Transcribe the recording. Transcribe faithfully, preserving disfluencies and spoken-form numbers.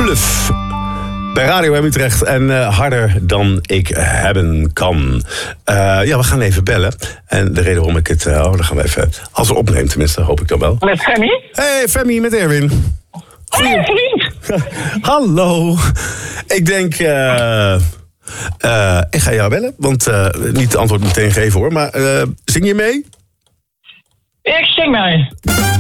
Bluff. Bij Radio M Utrecht en uh, harder dan ik hebben kan. Uh, ja, we gaan even bellen. En de reden waarom ik het... Uh, oh, dan gaan we even... Als we opnemen tenminste, hoop ik dan wel. Met Femi? Hey, Femi, met Erwin. Hey, vriend. Hallo. Ik denk... Uh, uh, ik ga jou bellen, want uh, niet het antwoord meteen geven hoor. Maar uh, zing je mee? Ik zing mee.